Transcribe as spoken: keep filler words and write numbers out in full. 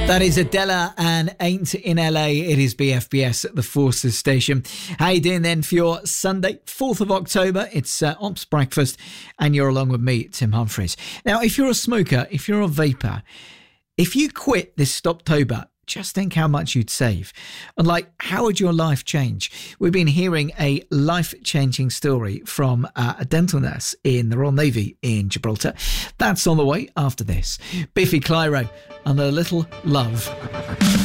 That is Adela and Ain't in L A. It is B F B S at the Forces Station. How you doing then for your Sunday, fourth of October? It's uh, Ops Breakfast and you're along with me, Tim Humphries. Now, if you're a smoker, if you're a vapor, if you quit this Stoptober, just think how much you'd save. And like, how would your life change? We've been hearing a life-changing story from uh, a dental nurse in the Royal Navy in Gibraltar. That's on the way after this. Biffy Clyro and a little love.